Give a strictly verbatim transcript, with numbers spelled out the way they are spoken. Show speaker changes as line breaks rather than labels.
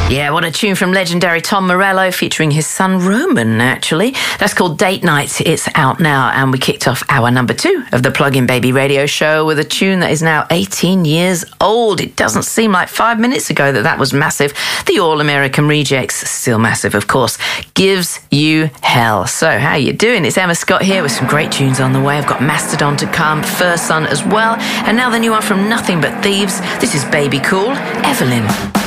Yeah, what a tune from legendary Tom Morello featuring his son Roman, actually. That's called Date Night. It's out now, and we kicked off hour number two of the Plug-in Baby radio show with a tune that is now eighteen years old. It doesn't seem like five minutes ago that that was massive. The All-American Rejects, still massive, of course, Gives You Hell. So, how you doing? It's Emma Scott here with some great tunes on the way. I've got Mastodon to come, First Son as well, and now the new one from Nothing But Thieves. This is Baby Cool, Evelyn.